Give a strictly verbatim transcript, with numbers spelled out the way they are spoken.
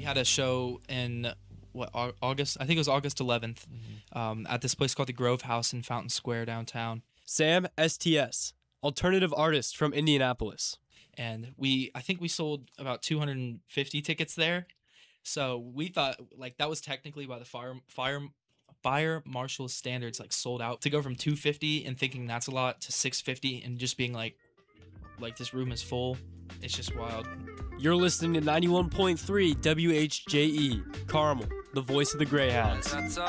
had a show in what Au- August? I think it was August eleventh, mm-hmm. um, at this place called the Grove House in Fountain Square downtown. Sam, S T S, alternative artist from Indianapolis. And we, I think we sold about two hundred fifty tickets there. So we thought like that was technically by the fire fire fire marshal's standards like sold out. To go from two hundred fifty and thinking that's a lot to six hundred fifty and just being like, like this room is full. It's just wild. You're listening to ninety-one point three W H J E, Carmel, the voice of the Greyhounds.